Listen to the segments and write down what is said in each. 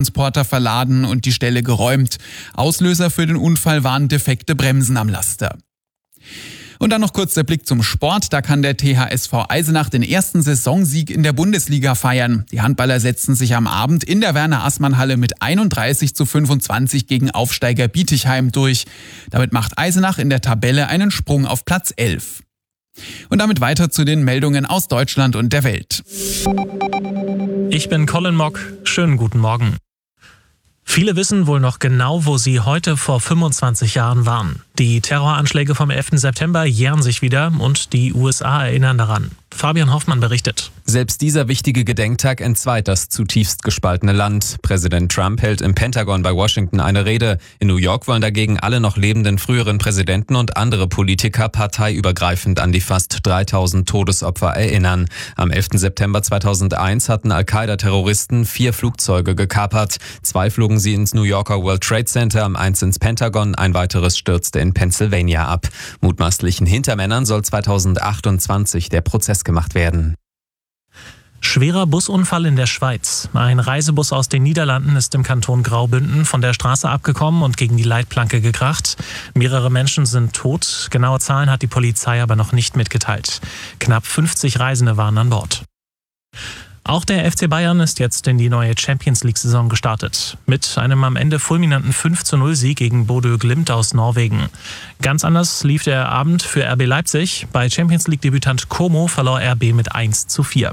Gütertransporter verladen und die Stelle geräumt. Auslöser für den Unfall waren defekte Bremsen am Laster. Und dann noch kurz der Blick zum Sport. Da kann der THSV Eisenach den ersten Saisonsieg in der Bundesliga feiern. Die Handballer setzten sich am Abend in der Werner-Assmann-Halle mit 31:25 gegen Aufsteiger Bietigheim durch. Damit macht Eisenach in der Tabelle einen Sprung auf Platz 11. Und damit weiter zu den Meldungen aus Deutschland und der Welt. Ich bin Colin Mock. Schönen guten Morgen. Viele wissen wohl noch genau, wo sie heute vor 25 Jahren waren. Die Terroranschläge vom 11. September jähren sich wieder und die USA erinnern daran. Fabian Hoffmann berichtet. Selbst dieser wichtige Gedenktag entzweit das zutiefst gespaltene Land. Präsident Trump hält im Pentagon bei Washington eine Rede. In New York wollen dagegen alle noch lebenden früheren Präsidenten und andere Politiker parteiübergreifend an die fast 3000 Todesopfer erinnern. Am 11. September 2001 hatten Al-Qaida-Terroristen 4 Flugzeuge gekapert. 2 flogen sie ins New Yorker World Trade Center, 1 ins Pentagon, ein weiteres stürzte in Pennsylvania ab. Mutmaßlichen Hintermännern soll 2028 der Prozess gemacht werden. Schwerer Busunfall in der Schweiz. Ein Reisebus aus den Niederlanden ist im Kanton Graubünden von der Straße abgekommen und gegen die Leitplanke gekracht. Mehrere Menschen sind tot. Genaue Zahlen hat die Polizei aber noch nicht mitgeteilt. Knapp 50 Reisende waren an Bord. Auch der FC Bayern ist jetzt in die neue Champions-League-Saison gestartet. Mit einem am Ende fulminanten 5:0-Sieg gegen Bodø Glimt aus Norwegen. Ganz anders lief der Abend für RB Leipzig. Bei Champions-League-Debütant Como verlor RB mit 1:4.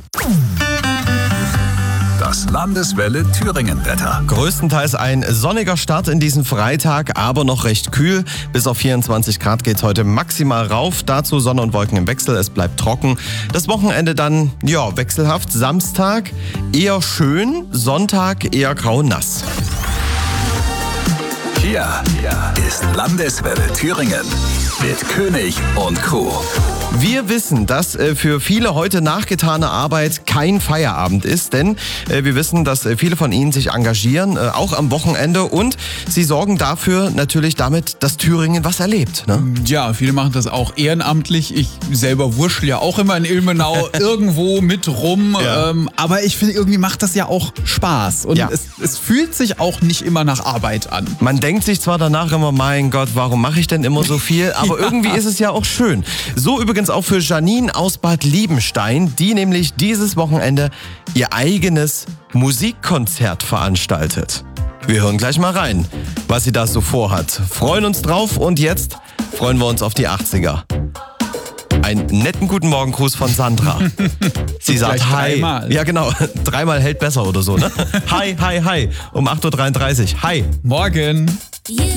Das Landeswelle Thüringen-Wetter. Größtenteils ein sonniger Start in diesen Freitag, aber noch recht kühl. Bis auf 24 Grad geht es heute maximal rauf. Dazu Sonne und Wolken im Wechsel, es bleibt trocken. Das Wochenende dann, wechselhaft. Samstag eher schön, Sonntag eher grau-nass. Hier ist Landeswelle Thüringen mit König und Co. Wir wissen, dass für viele heute nachgetane Arbeit kein Feierabend ist, denn wir wissen, dass viele von Ihnen sich engagieren, auch am Wochenende, und sie sorgen dafür natürlich damit, dass Thüringen was erlebt. Ne? Ja, viele machen das auch ehrenamtlich. Ich selber wurschtel ja auch immer in Ilmenau irgendwo mit rum. Ja. Aber ich finde, irgendwie macht das ja auch Spaß. Und Ja. es fühlt sich auch nicht immer nach Arbeit an. Man denkt sich zwar danach immer, mein Gott, warum mache ich denn immer so viel? Aber irgendwie ist es ja auch schön. So übrigens auch für Janine aus Bad Liebenstein, die nämlich dieses Wochenende ihr eigenes Musikkonzert veranstaltet. Wir hören gleich mal rein, was sie da so vorhat. Freuen uns drauf und jetzt freuen wir uns auf die 80er. Einen netten guten Morgengruß von Sandra. Sie sagt Gleich Hi. dreimal. Ja genau, 3-mal hält besser oder so, ne? Hi, hi, hi. Um 8:33 Uhr. Hi. Morgen.